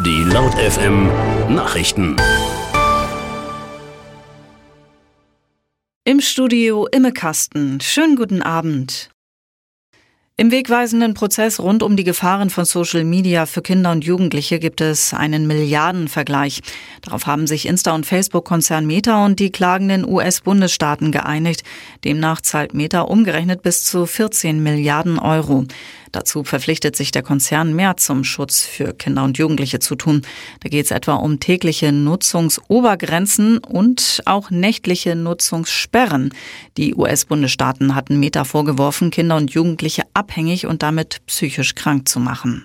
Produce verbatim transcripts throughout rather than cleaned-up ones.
Die Laut F M Nachrichten. Im Studio Imme Kasten. Schönen guten Abend. Im wegweisenden Prozess rund um die Gefahren von Social Media für Kinder und Jugendliche gibt es einen Milliardenvergleich. Darauf haben sich Insta- und Facebook-Konzern Meta und die klagenden U S-Bundesstaaten geeinigt. Demnach zahlt Meta umgerechnet bis zu vierzehn Milliarden Euro. Dazu verpflichtet sich der Konzern, mehr zum Schutz für Kinder und Jugendliche zu tun. Da geht es etwa um tägliche Nutzungsobergrenzen und auch nächtliche Nutzungssperren. Die U S-Bundesstaaten hatten Meta vorgeworfen, Kinder und Jugendliche abhängig und damit psychisch krank zu machen.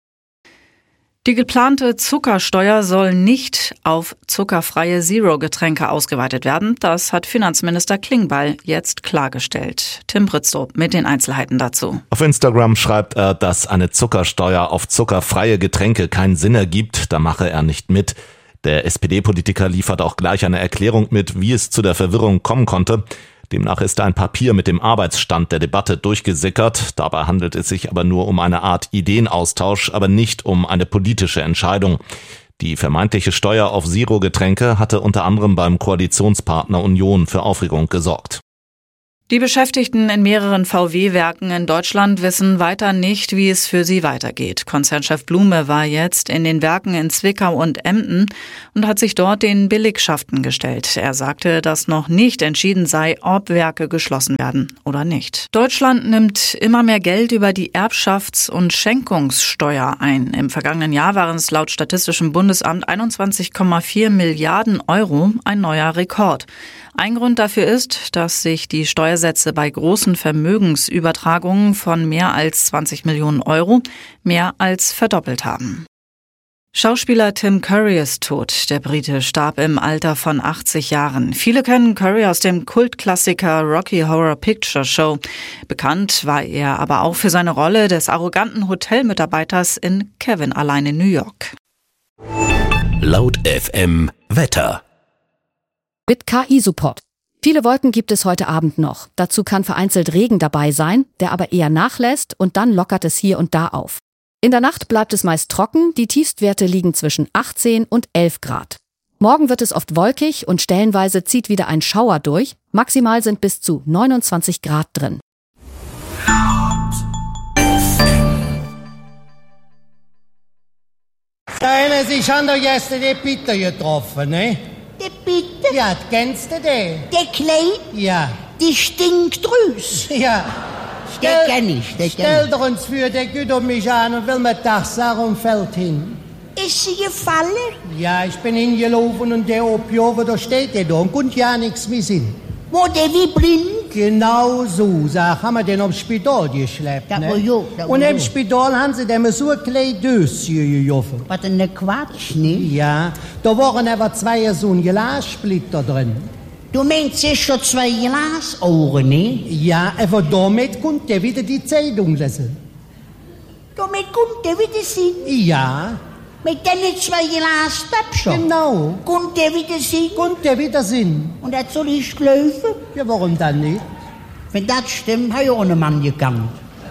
Die geplante Zuckersteuer soll nicht auf zuckerfreie Zero-Getränke ausgeweitet werden. Das hat Finanzminister Klingbeil jetzt klargestellt. Tim Britztrup mit den Einzelheiten dazu. Auf Instagram schreibt er, dass eine Zuckersteuer auf zuckerfreie Getränke keinen Sinn ergibt. Da mache er nicht mit. Der S P D-Politiker liefert auch gleich eine Erklärung mit, wie es zu der Verwirrung kommen konnte. Demnach ist ein Papier mit dem Arbeitsstand der Debatte durchgesickert. Dabei handelt es sich aber nur um eine Art Ideenaustausch, aber nicht um eine politische Entscheidung. Die vermeintliche Steuer auf Zero-Getränke hatte unter anderem beim Koalitionspartner Union für Aufregung gesorgt. Die Beschäftigten in mehreren V W-Werken in Deutschland wissen weiter nicht, wie es für sie weitergeht. Konzernchef Blume war jetzt in den Werken in Zwickau und Emden und hat sich dort den Belegschaften gestellt. Er sagte, dass noch nicht entschieden sei, ob Werke geschlossen werden oder nicht. Deutschland nimmt immer mehr Geld über die Erbschafts- und Schenkungssteuer ein. Im vergangenen Jahr waren es laut Statistischem Bundesamt einundzwanzig Komma vier Milliarden Euro, ein neuer Rekord. Ein Grund dafür ist, dass sich die Steuersätze bei großen Vermögensübertragungen von mehr als zwanzig Millionen Euro mehr als verdoppelt haben. Schauspieler Tim Curry ist tot. Der Brite starb im Alter von achtzig Jahren. Viele kennen Curry aus dem Kultklassiker Rocky Horror Picture Show. Bekannt war er aber auch für seine Rolle des arroganten Hotelmitarbeiters in Kevin allein in New York. Laut F M Wetter. Mit K I-Support. Viele Wolken gibt es heute Abend noch. Dazu kann vereinzelt Regen dabei sein, der aber eher nachlässt und dann lockert es hier und da auf. In der Nacht bleibt es meist trocken, die Tiefstwerte liegen zwischen achtzehn und elf Grad. Morgen wird es oft wolkig und stellenweise zieht wieder ein Schauer durch. Maximal sind bis zu neunundzwanzig Grad drin. Deine, Sie haben doch gestern die Peter getroffen, ne? Der Peter? Ja, kennst du den? Der Kleid? Ja. Die Stinkdrüs? Ja. Den kenn ich, den Stell kenn doch uns für, der geht um mich an und will mir das sagen und fällt hin. ich. Ist sie gefallen? Ja, ich bin hingelaufen und der Opiover, da steht der da und konnte ja nichts mehr sehen. Wo der wie blind? Genau so, sag, haben wir den aufs Spital geschleppt, Da ne? wo jo, da wo Und im jo. Spital haben sie dem so ein kleines Döschen gejoffen. Was denn ne Quatsch, ne? Ja, da waren aber zwei so ein Glassplitter drin. Du meinst, es schon zwei Glasohren, ne? Ja, aber damit konnte er wieder die Zeitung lesen. Damit kommt der wieder sehen. Ja, Mit den zwei Glastöpfchen. genau. Kommt der wieder sehen. Konnte er wieder sehen. Und das soll ich glauben? Ja, warum dann nicht? Wenn das stimmt, habe ich auch einen Mann gekannt.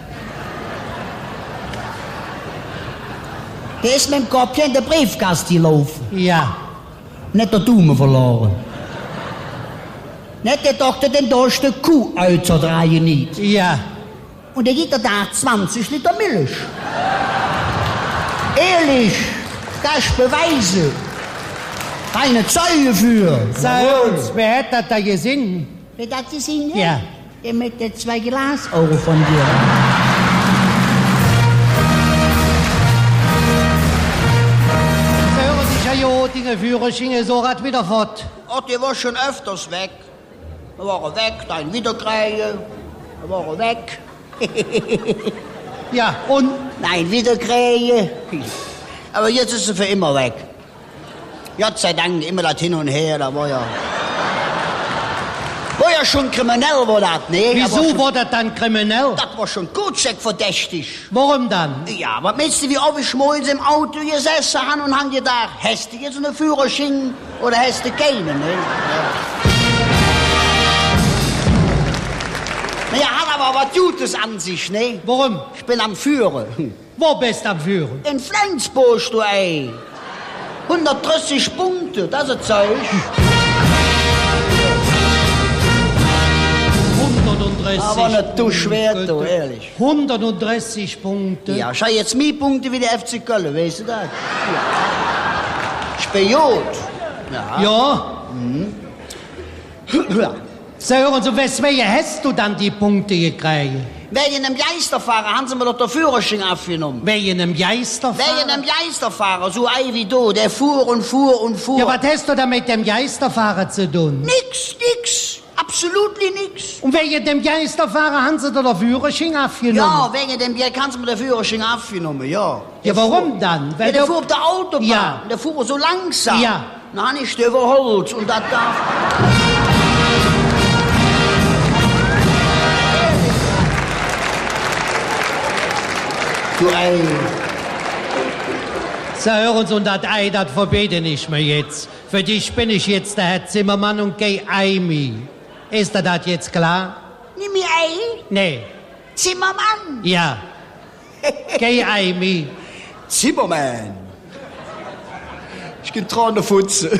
Der ist mit dem Kopf in der Briefkasten gelaufen. Ja. Nicht der Daumen verloren. Nicht der Doktor den durch die Kuh auszudrehen nicht. Ja. Und er gibt da zwanzig Liter Milch. Ehrlich, das ist Beweise. Keine Zeuge für. Sag uns, wer hat das da gesehen? Wer das gesehen hat? Ja. Der mit den zwei Glasohren von dir. Sie hören sich ja hier, die Führerschein, so rat wieder fort. Oh, der war schon öfters weg. Da war er weg, dann wieder kriegen. Da war er weg. Ja, und? Nein, wieder kriegen. Aber jetzt ist er für immer weg. Gott sei Dank, immer das hin und her, da war ja... War ja schon kriminell, war das, ne? Wieso schon, war das dann kriminell? Das war schon gut verdächtig. Warum dann? Ja, was meinst du, wie oft ich morgens im Auto gesessen habe und habe gedacht, hast du jetzt einen Führerschein oder hast du keinen, ne? Ja. Naja, hat aber was Gutes an sich, ne? Warum? Ich bin am Führen. Wo bist du am Führen? In Flensburg, du ey. hundertdreißig Punkte, das ist Zeug. hundertdreißig Aber nicht du schwer, du, ehrlich. hundertdreißig Punkte. Ja, schau jetzt mehr Punkte wie der F C Köln, weißt du das? Ja. Spiot. Ja. Ja. Mhm. So, hören Sie, weswegen hast du dann die Punkte gekriegt? Wegen einem Geisterfahrer haben sie mir doch den Führerschein abgenommen. Wegen einem Geisterfahrer? Wegen einem Geisterfahrer, so ein wie du, der fuhr und fuhr und fuhr. Ja, was hast du da mit dem Geisterfahrer zu tun? Nix, nix. Absolut nix. Und wegen dem Geisterfahrer haben sie dir den Führerschein abgenommen? Ja, wegen dem Geld kannst du mir den Führerschein abgenommen, ja. Ja, warum dann? Weil ja, der fuhr auf der Autobahn. Ja. Der fuhr so langsam. Ja. Dann hab ich den überholt und das darf... Du Ei. So, hören Sie, und das Ei, das verbete ich mir jetzt. Für dich bin ich jetzt der Herr Zimmermann und geh Eimi. Ist dir das jetzt klar? Nimm mir Ei. Nee. Zimmermann. Ja. Geh Eimi. Zimmermann. Ich bin dran der Futze.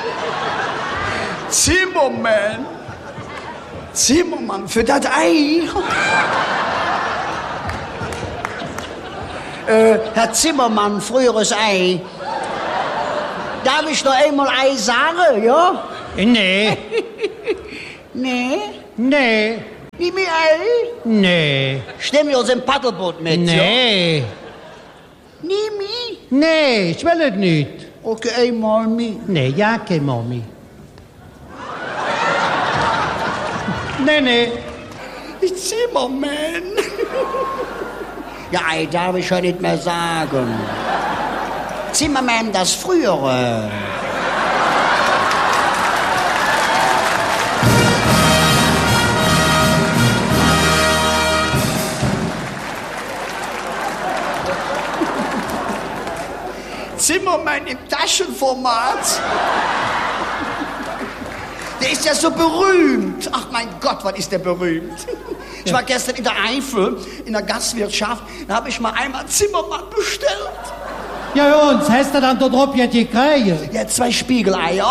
Zimmermann. Zimmermann, für das Ei. äh, Herr Zimmermann, früheres Ei. Darf ich noch einmal Ei sagen, ja? Nee. Nee. Nee. Nimm mir Ei. Nee. Stimmt wir uns im Paddelboot mit, Nee. ja? Nimm mich. Nee, ich will es nicht. Okay, einmal mit. Nee, ja, kein Mami. Nee, nee. Zimmermann. Ja, Ei darf ich ja nicht mehr sagen. Zimmermann, das Frühere. Zimmermann im Taschenformat. Der ist ja so berühmt. Ach mein Gott, was ist der berühmt. Ich war gestern in der Eifel, in der Gastwirtschaft, da habe ich mal einmal Zimmermann bestellt. Ja, und hast du dann da drauf jetzt gekriegt? Ja, zwei Spiegeleier.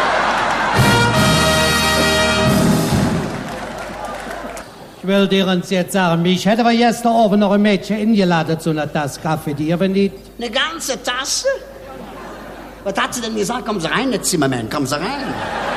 Ich will dir uns jetzt sagen, mich hätte aber gestern Abend noch ein Mädchen eingeladen zu einer Tasse Kaffee, die aber nicht. Eine ganze Tasse? Was hat sie denn gesagt? Kommen Sie rein, Zimmermann, kommen Sie rein.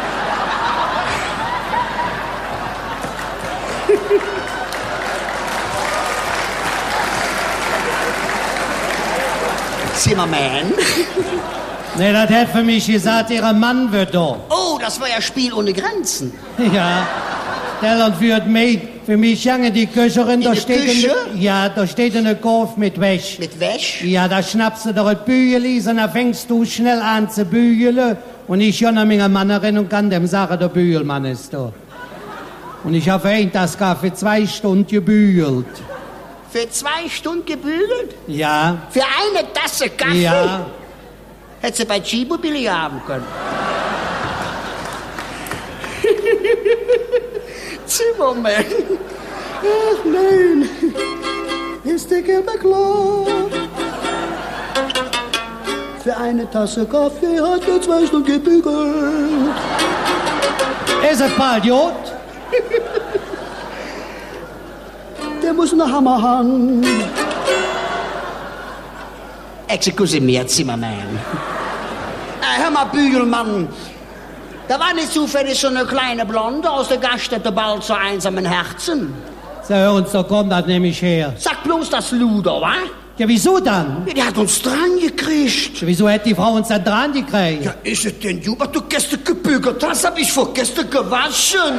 Zimmermann. Nee, das hat für mich gesagt, ihre Mann wird da. Oh, das war ja Spiel ohne Grenzen. Ja, der Land wird mit. Für mich jange die Köcherin, da der steht Küche? Eine, ja, da steht eine Golf mit Wäsch. Mit Wäsch? Ja, da schnappst du doch ein Bügeli, und dann fängst du schnell an zu bügeln. Und ich ja noch meine Mannerin und kann dem sagen, der Bügelmann ist da. Und ich habe ein das für zwei Stunden gebügelt. Für zwei Stunden gebügelt? Ja. Für eine Tasse Kaffee? Ja. Hätte sie bei Chibo billig haben können. Zimmermann. Ach nein. Ist dir immer klar? Für eine Tasse Kaffee hat er zwei Stunden gebügelt. Ist ein paar Idiot. Der muss einen Hammer haben. Excuse mir, Zimmermann. Äh, hör mal, Bügelmann. Da war nicht zufällig so eine kleine Blonde aus der Gaststätte bald zu einsamen Herzen. So, hör uns, da kommt das nämlich her. Sag bloß das Luder, wa? Ja, wieso dann? Ja, die hat uns dran gekriegt. Wieso hat die Frau uns dann dran gekriegt? Ja, ist es denn, du, was du gestern gebügelt hast, hab ich vor gestern gewaschen.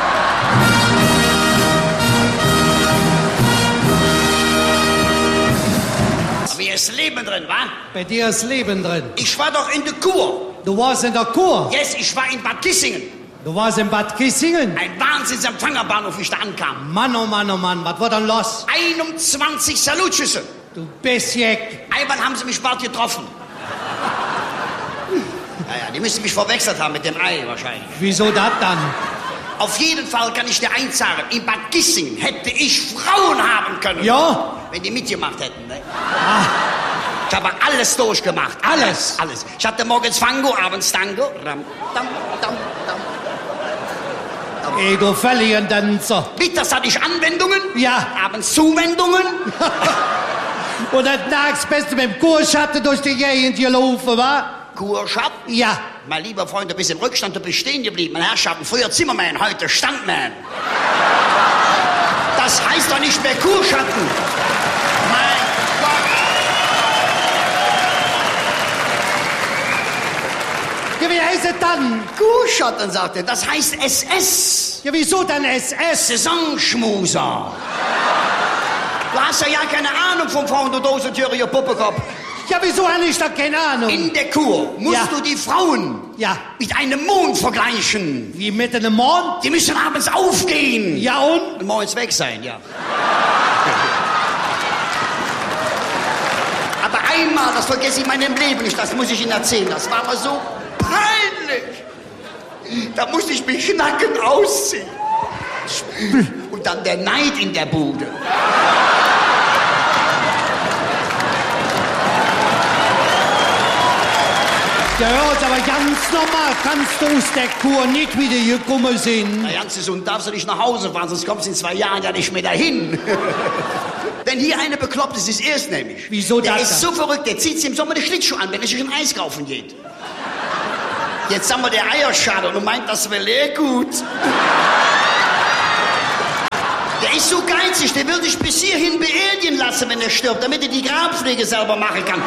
Aber hier ist Leben drin, wa? Bei dir ist Leben drin. Ich war doch in der Kur. Du warst in der Kur. Yes, ich war in Bad Kissingen. Du warst in Bad Kissingen. Ein Wahnsinnsempfangerbahnhof, wie ich da ankam. Mann, oh Mann, oh Mann, was war dann los? einundzwanzig Salutschüsse. Du Bissjeck. Einmal haben sie mich bald getroffen. Naja, die müssen mich verwechselt haben mit dem Ei wahrscheinlich. Wieso das dann? Auf jeden Fall kann ich dir eins sagen. In Bad Kissingen hätte ich Frauen haben können. Ja? Wenn die mitgemacht hätten, ne? Ah. Ich habe alles durchgemacht. Alles, alles. Ich hatte morgens Fango, abends Tango. Ram, dam, dam, dam. Ey, du Tänzer. Mittags hatte ich Anwendungen. Ja. Abends Zuwendungen. Und dann nachts bist du mit dem Kurschatten durch die Gegend gelaufen, wa? Kurschatten? Ja. Mein lieber Freund, du bist im Rückstand, du bist stehen geblieben. Mein Herrschaften, früher Zimmermann, heute Standman. Das heißt doch nicht mehr Kurschatten. Mein Gott. Ja, wie heißt es dann? Kurschatten, sagt er. Das heißt S S. Ja, wieso dann S S? Saisonschmuser. Du hast ja, ja keine Ahnung vom Frauen, du Dosentüre, ihr Puppekopf. Ja, wieso habe ich da keine Ahnung? In der Kur musst Ja. du die Frauen Ja. mit einem Mond vergleichen. Wie mit einem Mond? Die müssen abends aufgehen. Ja, und? Und morgens weg sein, ja. Aber einmal, das vergesse ich in meinem Leben nicht, das muss ich Ihnen erzählen, das war mir so peinlich. Da musste ich mich nackend ausziehen. Und dann der Neid in der Bude. Ja, hört aber ganz normal. Kannst du aus der Kur nicht wieder gekommen sein? Na, ganz gesund darfst du nicht nach Hause fahren, sonst kommst du in zwei Jahren ja nicht mehr dahin. Wenn hier eine bekloppt ist, ist erst nämlich. Wieso der das ist dann? so verrückt, der zieht sich im Sommer den Schlittschuh an, wenn er sich ein Eis kaufen geht. Jetzt haben wir der Eierschaden und meint, das wäre leer gut. Der ist so geizig, der will dich bis hierhin beerdigen lassen, wenn er stirbt, damit er die Grabpflege selber machen kann.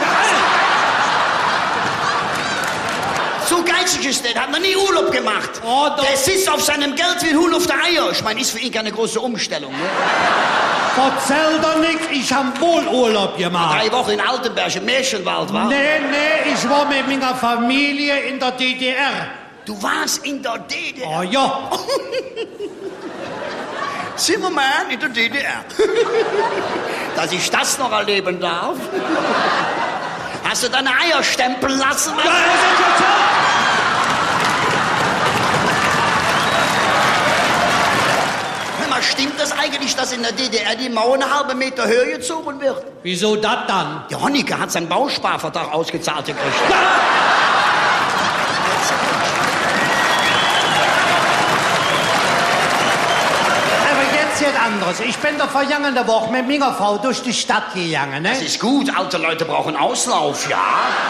So geizig ist der, der hat noch nie Urlaub gemacht. Oh, doch. Der sitzt auf seinem Geld wie ein Huhn auf der Eier. Ich meine, ist für ihn keine große Umstellung. Ne? Erzähl doch nichts, ich hab wohl Urlaub gemacht. Drei Wochen in Altenberg im Märchenwald, war? Nee, nee, ich war mit meiner Familie in der D D R. Du warst in der D D R. Oh ja. Zimmermann in der D D R. Dass ich das noch erleben darf. Hast du deine Eier stempeln lassen? Ja, ist jetzt Hör mal, stimmt das eigentlich, dass in der D D R die Mauer eine halbe Meter höher gezogen wird? Wieso das dann? Der Honecker hat seinen Bausparvertrag ausgezahlt gekriegt. Aber jetzt jetzt anderes. Ich bin doch vergangene Woche mit meiner Frau durch die Stadt gegangen, ne? Das ist gut, alte Leute brauchen Auslauf, ja.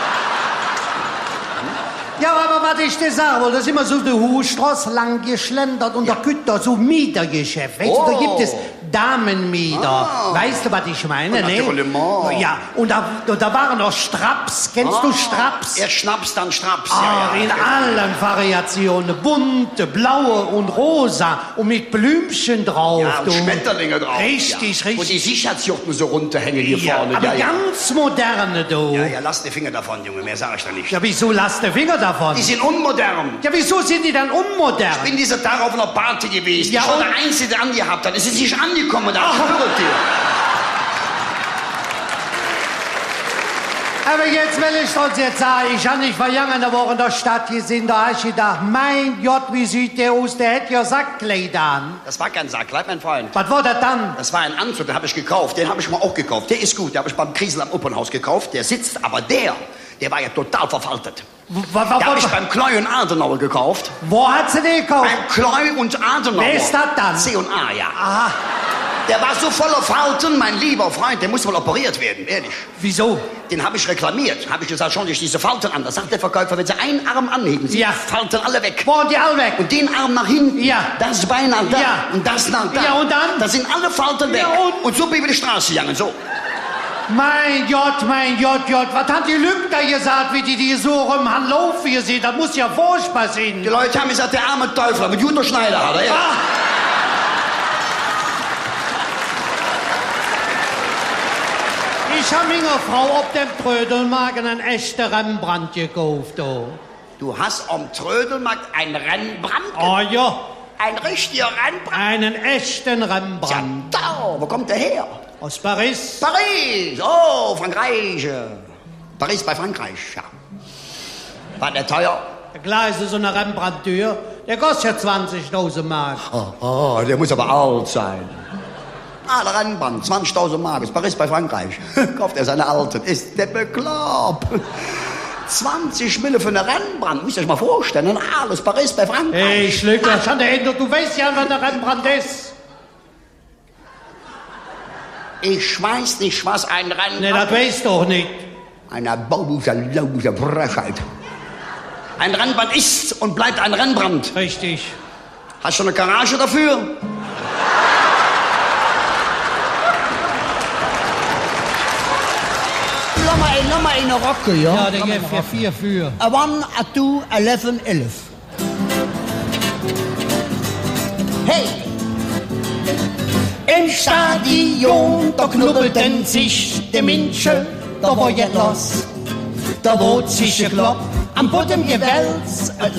Ja, aber was ich dir sagen wollte, da sind wir so die Hochstraße lang geschlendert und da gibt da so Mietergeschäft. Weißt Oh. du, da gibt es Damenmieter. Ah. Weißt du, was ich meine, ne? Naturellement. Ja, und da, und da waren noch Straps. Kennst du Straps? Erst Schnaps, dann Straps. Ah, ja, ja. in allen Variationen. Bunte, blaue und rosa und mit Blümchen drauf. Ja, und du. Schmetterlinge drauf. Richtig, ja. richtig. Und die Sicherheitsjochten so runterhängen hier Ja, vorne. aber ja, ja. ganz moderne, du. ja, ja, lass die Finger davon, Junge, mehr sag ich da nicht. Ja, wieso lass die Finger davon? Die sind unmodern. Ja, wieso sind die dann unmodern? Ich bin dieser Tag auf einer Party gewesen. Ja, ich war und? der Einzige, der angehabt hat. Es ist nicht angekommen, da schwöre dir. Aber jetzt will ich uns jetzt sagen, ich habe nicht vergangene Woche in der Stadt gesehen, da habe ich gedacht, mein Gott, wie sieht der aus, der hätte ja Sackkleider an. Das war kein Sackleid, mein Freund. Was war das dann? Das war ein Anzug, den habe ich gekauft. Den habe ich mal auch gekauft. Der ist gut, den habe ich beim Kriesel am Opernhaus gekauft. Der sitzt, aber der, der war ja total verfaltet. W wa- wa- Den habe ich wa- beim Kleu und Adenauer gekauft. Wo hat sie den gekauft? Beim Kleu und Adenauer. Wer ist das dann? C und A, ja. Aha, Der war so voller Falten, mein lieber Freund, der muss wohl operiert werden, ehrlich. wieso? Den habe ich reklamiert. Habe ich gesagt, schauen Sie sich diese Falten an. Da sagt der Verkäufer, wenn Sie einen Arm anheben, sind Ja. die Falten alle weg. Waren die alle weg? Und den Arm nach hinten, Ja. das Bein nach da Ja. und das nach da. Ja, und dann? Da sind alle Falten weg. Ja, und? und so bin ich über die Straße gegangen, so. Mein Gott, mein Gott, Gott, was hat die Lügner gesagt, wie die die so rum haben laufen hier sehen? Das muss ja furchtbar sein. Die Leute haben gesagt, der arme Teufel, mit Jutta Schneider hat er, ja. Ah. Ich habe meiner Frau auf dem Trödelmagen einen echten Rembrandt gekauft. Oh, Du hast am Trödelmarkt einen Rembrandt, oh ja, ein richtiger Rembrandt. einen echten Ja, Rembrandt. da, wo kommt der her? Aus Paris. Paris, oh, Frankreich. Paris bei Frankreich, ja. War der teuer? Der Gleise so eine Rembrandt-Tür, der kostet ja zwanzigtausend Mark. Oh, oh, der muss aber alt sein. alle Rennband, zwanzigtausend Mark, ist Paris bei Frankreich. Kauft er seine alten, ist der bekloppt. zwanzig Mille für eine Rennbrand, müsst ihr euch mal vorstellen, alles Paris bei Frankreich. Hey, Schlücker, schon der Ende, du weißt ja, was der Rennbrand ist. Ich weiß nicht, was ein Rennbrand... Ne, das weißt du doch nicht. Eine baubusche, laubusche Frechheit. Ein Rennbrand ist und bleibt ein Rennbrand. Richtig. Hast du eine Garage dafür? Lass mal, lass mal eine Rocke, ja? Ja, der gibt ja vier für. A one, a two, a eleven, elf. Hey! Im Stadion, da knubbelten sich die Menschen, da war ja los. Da wurde sich gekloppt, am Boden gewälzt,